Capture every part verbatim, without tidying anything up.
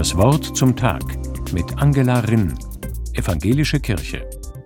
Das Wort zum Tag mit Angela Rinn, Evangelische Kirche.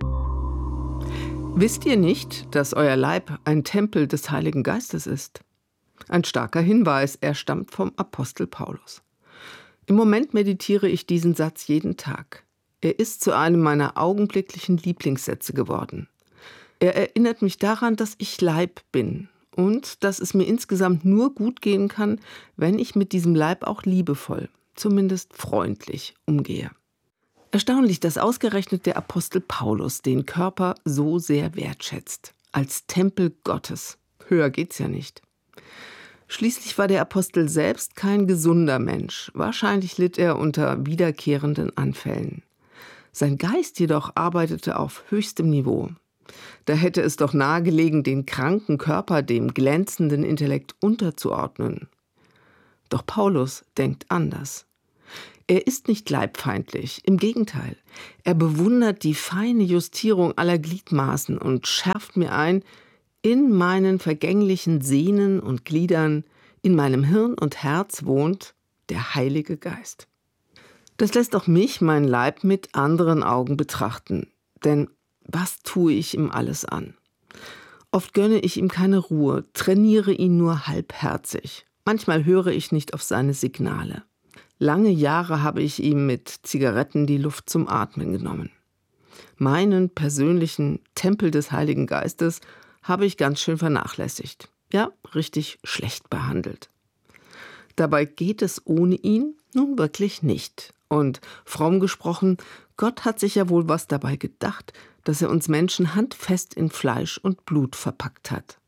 Wisst ihr nicht, dass euer Leib ein Tempel des Heiligen Geistes ist? Ein starker Hinweis, er stammt vom Apostel Paulus. Im Moment meditiere ich diesen Satz jeden Tag. Er ist zu einem meiner augenblicklichen Lieblingssätze geworden. Er erinnert mich daran, dass ich Leib bin und dass es mir insgesamt nur gut gehen kann, wenn ich mit diesem Leib auch liebevoll, zumindest freundlich, umgehe. Erstaunlich, dass ausgerechnet der Apostel Paulus den Körper so sehr wertschätzt, als Tempel Gottes. Höher geht's ja nicht. Schließlich war der Apostel selbst kein gesunder Mensch. Wahrscheinlich litt er unter wiederkehrenden Anfällen. Sein Geist jedoch arbeitete auf höchstem Niveau. Da hätte es doch nahegelegen, den kranken Körper dem glänzenden Intellekt unterzuordnen. Doch Paulus denkt anders. Er ist nicht leibfeindlich, im Gegenteil. Er bewundert die feine Justierung aller Gliedmaßen und schärft mir ein, in meinen vergänglichen Sehnen und Gliedern, in meinem Hirn und Herz wohnt der Heilige Geist. Das lässt auch mich, mein Leib, mit anderen Augen betrachten. Denn was tue ich ihm alles an? Oft gönne ich ihm keine Ruhe, trainiere ihn nur halbherzig. Manchmal höre ich nicht auf seine Signale. Lange Jahre habe ich ihm mit Zigaretten die Luft zum Atmen genommen. Meinen persönlichen Tempel des Heiligen Geistes habe ich ganz schön vernachlässigt. Ja, richtig schlecht behandelt. Dabei geht es ohne ihn nun wirklich nicht. Und fromm gesprochen, Gott hat sich ja wohl was dabei gedacht, dass er uns Menschen handfest in Fleisch und Blut verpackt hat.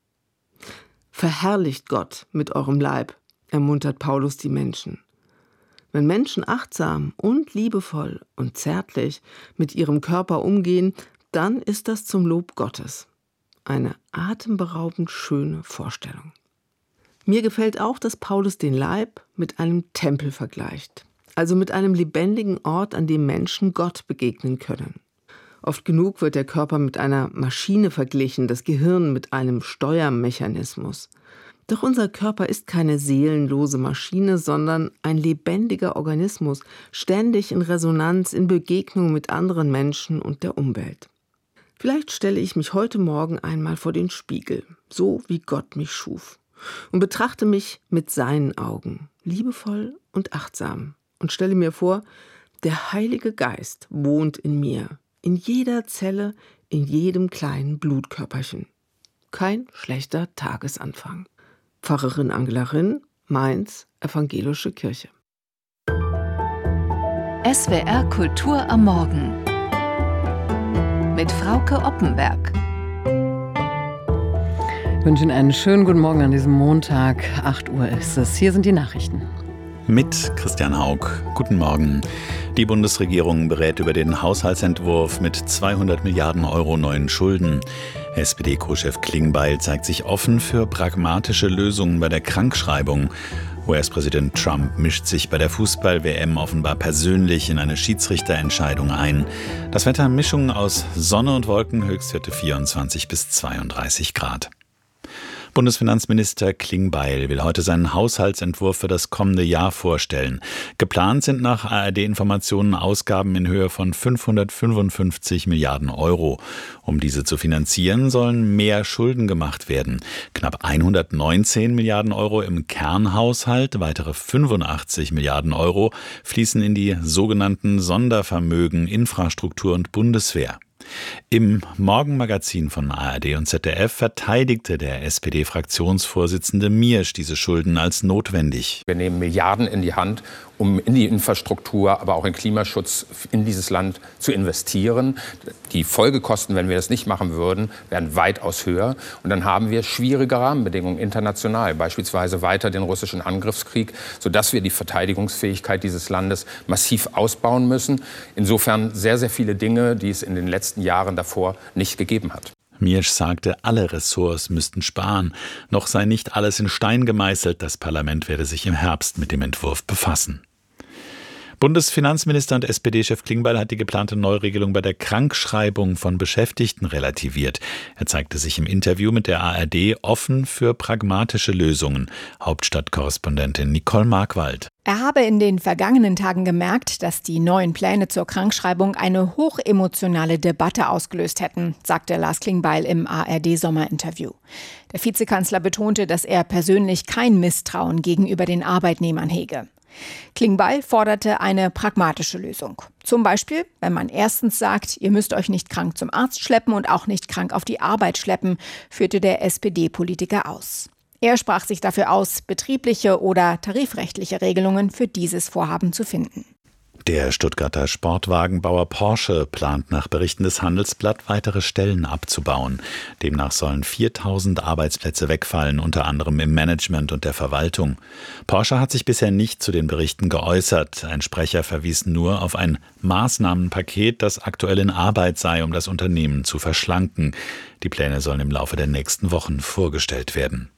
Verherrlicht Gott mit eurem Leib, ermuntert Paulus die Menschen. Wenn Menschen achtsam und liebevoll und zärtlich mit ihrem Körper umgehen, dann ist das zum Lob Gottes. Eine atemberaubend schöne Vorstellung. Mir gefällt auch, dass Paulus den Leib mit einem Tempel vergleicht, also mit einem lebendigen Ort, an dem Menschen Gott begegnen können. Oft genug wird der Körper mit einer Maschine verglichen, das Gehirn mit einem Steuermechanismus. Doch unser Körper ist keine seelenlose Maschine, sondern ein lebendiger Organismus, ständig in Resonanz, in Begegnung mit anderen Menschen und der Umwelt. Vielleicht stelle ich mich heute Morgen einmal vor den Spiegel, so wie Gott mich schuf, und betrachte mich mit seinen Augen, liebevoll und achtsam, und stelle mir vor, der Heilige Geist wohnt in mir, in jeder Zelle, in jedem kleinen Blutkörperchen. Kein schlechter Tagesanfang. Pfarrerin Angela Rinn, Mainz, Evangelische Kirche. S W R Kultur am Morgen mit Frauke Oppenberg. Ich wünsche Ihnen einen schönen guten Morgen an diesem Montag. acht Uhr ist es. Hier sind die Nachrichten. Mit Christian Haug. Guten Morgen. Die Bundesregierung berät über den Haushaltsentwurf mit zweihundert Milliarden Euro neuen Schulden. S P D-Co-Chef Klingbeil zeigt sich offen für pragmatische Lösungen bei der Krankschreibung. U S-Präsident Trump mischt sich bei der Fußball-W M offenbar persönlich in eine Schiedsrichterentscheidung ein. Das Wetter: Mischung aus Sonne und Wolken, Höchstwerte vierundzwanzig bis zweiunddreißig Grad. Bundesfinanzminister Klingbeil will heute seinen Haushaltsentwurf für das kommende Jahr vorstellen. Geplant sind nach A R D-Informationen Ausgaben in Höhe von fünfhundertfünfundfünfzig Milliarden Euro. Um diese zu finanzieren, sollen mehr Schulden gemacht werden. Knapp hundertneunzehn Milliarden Euro im Kernhaushalt, weitere fünfundachtzig Milliarden Euro fließen in die sogenannten Sondervermögen Infrastruktur und Bundeswehr. Im Morgenmagazin von A R D und Z D F verteidigte der S P D-Fraktionsvorsitzende Miersch diese Schulden als notwendig. Wir nehmen Milliarden in die Hand, um in die Infrastruktur, aber auch in Klimaschutz in dieses Land zu investieren. Die Folgekosten, wenn wir das nicht machen würden, wären weitaus höher. Und dann haben wir schwierige Rahmenbedingungen international, beispielsweise weiter den russischen Angriffskrieg, sodass wir die Verteidigungsfähigkeit dieses Landes massiv ausbauen müssen. Insofern sehr, sehr viele Dinge, die es in den letzten Jahren davor nicht gegeben hat. Miersch sagte, alle Ressorts müssten sparen. Noch sei nicht alles in Stein gemeißelt. Das Parlament werde sich im Herbst mit dem Entwurf befassen. Bundesfinanzminister und S P D-Chef Klingbeil hat die geplante Neuregelung bei der Krankschreibung von Beschäftigten relativiert. Er zeigte sich im Interview mit der A R D offen für pragmatische Lösungen. Hauptstadtkorrespondentin Nicole Markwald. Er habe in den vergangenen Tagen gemerkt, dass die neuen Pläne zur Krankschreibung eine hochemotionale Debatte ausgelöst hätten, sagte Lars Klingbeil im A R D-Sommerinterview. Der Vizekanzler betonte, dass er persönlich kein Misstrauen gegenüber den Arbeitnehmern hege. Klingbeil forderte eine pragmatische Lösung. Zum Beispiel, wenn man erstens sagt, ihr müsst euch nicht krank zum Arzt schleppen und auch nicht krank auf die Arbeit schleppen, führte der S P D-Politiker aus. Er sprach sich dafür aus, betriebliche oder tarifrechtliche Regelungen für dieses Vorhaben zu finden. Der Stuttgarter Sportwagenbauer Porsche plant nach Berichten des Handelsblatt weitere Stellen abzubauen. Demnach sollen viertausend Arbeitsplätze wegfallen, unter anderem im Management und der Verwaltung. Porsche hat sich bisher nicht zu den Berichten geäußert. Ein Sprecher verwies nur auf ein Maßnahmenpaket, das aktuell in Arbeit sei, um das Unternehmen zu verschlanken. Die Pläne sollen im Laufe der nächsten Wochen vorgestellt werden.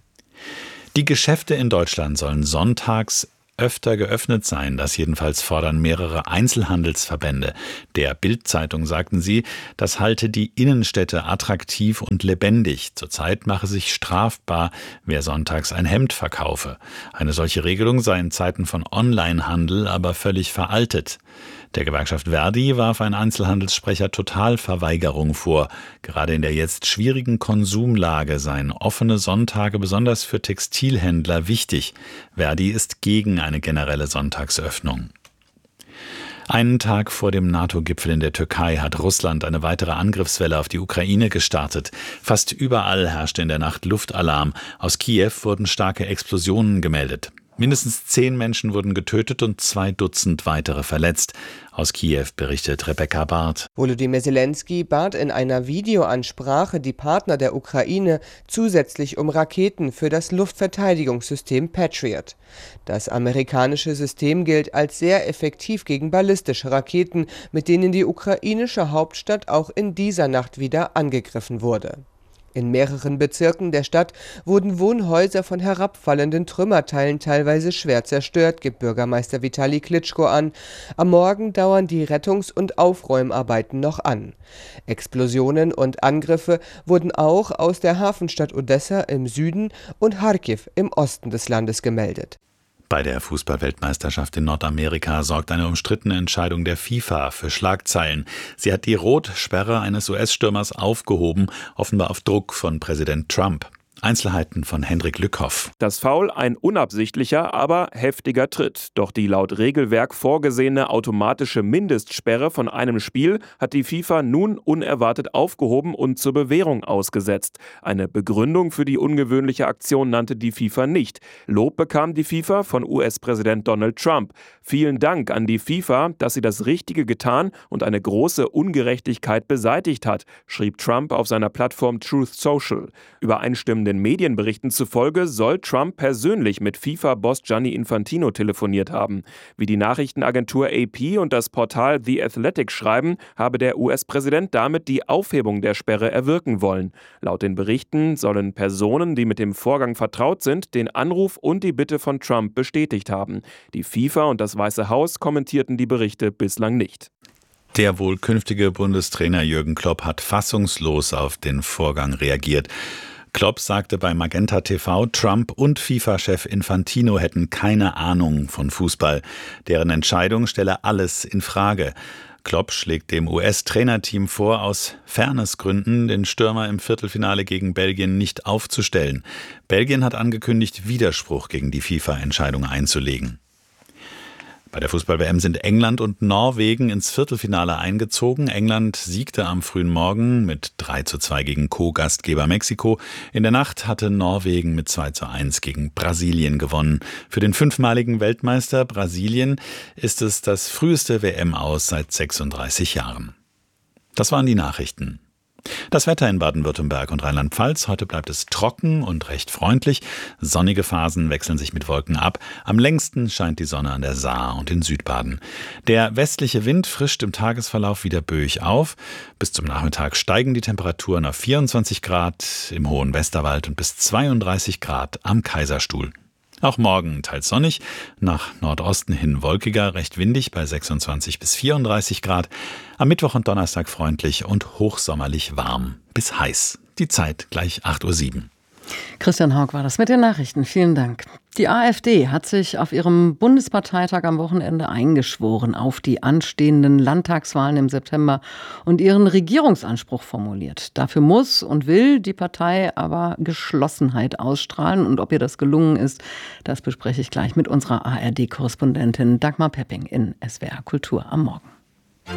Die Geschäfte in Deutschland sollen sonntags öfter geöffnet sein. Das jedenfalls fordern mehrere Einzelhandelsverbände. Der Bild-Zeitung sagten sie, das halte die Innenstädte attraktiv und lebendig. Zurzeit mache sich strafbar, wer sonntags ein Hemd verkaufe. Eine solche Regelung sei in Zeiten von Onlinehandel aber völlig veraltet. Der Gewerkschaft Verdi warf ein Einzelhandelssprecher Totalverweigerung vor. Gerade in der jetzt schwierigen Konsumlage seien offene Sonntage besonders für Textilhändler wichtig. Verdi ist gegen eine generelle Sonntagsöffnung. Einen Tag vor dem NATO-Gipfel in der Türkei hat Russland eine weitere Angriffswelle auf die Ukraine gestartet. Fast überall herrschte in der Nacht Luftalarm. Aus Kiew wurden starke Explosionen gemeldet. Mindestens zehn Menschen wurden getötet und zwei Dutzend weitere verletzt. Aus Kiew berichtet Rebecca Barth. Volodymyr Zelensky bat in einer Videoansprache die Partner der Ukraine zusätzlich um Raketen für das Luftverteidigungssystem Patriot. Das amerikanische System gilt als sehr effektiv gegen ballistische Raketen, mit denen die ukrainische Hauptstadt auch in dieser Nacht wieder angegriffen wurde. In mehreren Bezirken der Stadt wurden Wohnhäuser von herabfallenden Trümmerteilen teilweise schwer zerstört, gibt Bürgermeister Vitali Klitschko an. Am Morgen dauern die Rettungs- und Aufräumarbeiten noch an. Explosionen und Angriffe wurden auch aus der Hafenstadt Odessa im Süden und Charkiw im Osten des Landes gemeldet. Bei der Fußball-Weltmeisterschaft in Nordamerika sorgt eine umstrittene Entscheidung der FIFA für Schlagzeilen. Sie hat die Rotsperre eines U S-Stürmers aufgehoben, offenbar auf Druck von Präsident Trump. Einzelheiten von Hendrik Lückhoff. Das Foul ein unabsichtlicher, aber heftiger Tritt. Doch die laut Regelwerk vorgesehene automatische Mindestsperre von einem Spiel hat die FIFA nun unerwartet aufgehoben und zur Bewährung ausgesetzt. Eine Begründung für die ungewöhnliche Aktion nannte die FIFA nicht. Lob bekam die FIFA von U S-Präsident Donald Trump. Vielen Dank an die FIFA, dass sie das Richtige getan und eine große Ungerechtigkeit beseitigt hat, schrieb Trump auf seiner Plattform Truth Social. Übereinstimmende Medienberichten zufolge soll Trump persönlich mit FIFA-Boss Gianni Infantino telefoniert haben. Wie die Nachrichtenagentur A P und das Portal The Athletic schreiben, habe der U S-Präsident damit die Aufhebung der Sperre erwirken wollen. Laut den Berichten sollen Personen, die mit dem Vorgang vertraut sind, den Anruf und die Bitte von Trump bestätigt haben. Die FIFA und das Weiße Haus kommentierten die Berichte bislang nicht. Der wohl künftige Bundestrainer Jürgen Klopp hat fassungslos auf den Vorgang reagiert. Klopp sagte bei Magenta T V, Trump und FIFA-Chef Infantino hätten keine Ahnung von Fußball. Deren Entscheidung stelle alles in Frage. Klopp schlägt dem U S-Trainerteam vor, aus Fairnessgründen den Stürmer im Viertelfinale gegen Belgien nicht aufzustellen. Belgien hat angekündigt, Widerspruch gegen die FIFA-Entscheidung einzulegen. Bei der Fußball-W M sind England und Norwegen ins Viertelfinale eingezogen. England siegte am frühen Morgen mit drei zu zwei gegen Co-Gastgeber Mexiko. In der Nacht hatte Norwegen mit zwei zu eins gegen Brasilien gewonnen. Für den fünfmaligen Weltmeister Brasilien ist es das früheste W M-Aus seit sechsunddreißig Jahren. Das waren die Nachrichten. Das Wetter in Baden-Württemberg und Rheinland-Pfalz. Heute bleibt es trocken und recht freundlich. Sonnige Phasen wechseln sich mit Wolken ab. Am längsten scheint die Sonne an der Saar und in Südbaden. Der westliche Wind frischt im Tagesverlauf wieder böig auf. Bis zum Nachmittag steigen die Temperaturen auf vierundzwanzig Grad im hohen Westerwald und bis zweiunddreißig Grad am Kaiserstuhl. Auch morgen teils sonnig, nach Nordosten hin wolkiger, recht windig bei sechsundzwanzig bis vierunddreißig Grad. Am Mittwoch und Donnerstag freundlich und hochsommerlich warm bis heiß. Die Zeit gleich acht Uhr sieben. Christian Hauck war das mit den Nachrichten. Vielen Dank. Die AfD hat sich auf ihrem Bundesparteitag am Wochenende eingeschworen auf die anstehenden Landtagswahlen im September und ihren Regierungsanspruch formuliert. Dafür muss und will die Partei aber Geschlossenheit ausstrahlen. Und ob ihr das gelungen ist, das bespreche ich gleich mit unserer A R D-Korrespondentin Dagmar Pepping in S W R Kultur am Morgen.